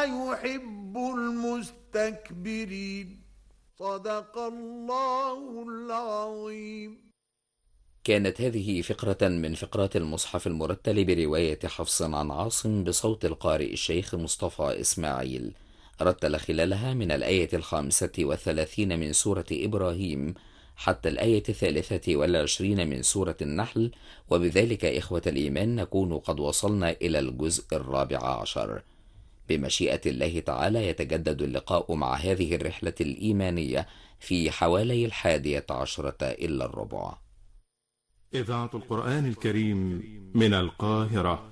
لا يحب المستكبرين. صدق الله العظيم. كانت هذه فقرة من فقرات المصحف المرتل برواية حفص عن عاصم بصوت القارئ الشيخ مصطفى إسماعيل. رتل خلالها من الآية 35 من سورة إبراهيم حتى الآية 23 من سورة النحل. وبذلك إخوة الإيمان نكون قد وصلنا إلى الجزء 14. بمشيئة الله تعالى يتجدد اللقاء مع هذه الرحلة الإيمانية في حوالي 11 إلا الربع. إذاعة القرآن الكريم من القاهرة.